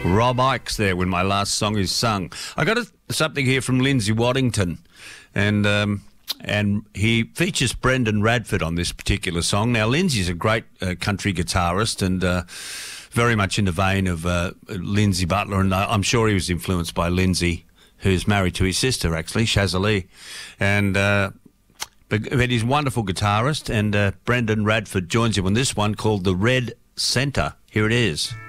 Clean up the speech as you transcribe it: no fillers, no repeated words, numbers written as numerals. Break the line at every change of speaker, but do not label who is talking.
Rob Ikes there when my last song is sung. I got something here from Lindsay Waddington, and he features Brendan Radford on this particular song. Now, Lindsay's a great country guitarist and very much in the vein of Lindsay Butler, and I'm sure he was influenced by Lindsay, who's married to his sister, actually, Shazali. And but he's a wonderful guitarist, and Brendan Radford joins him on this one called The Red Centre. Here it is.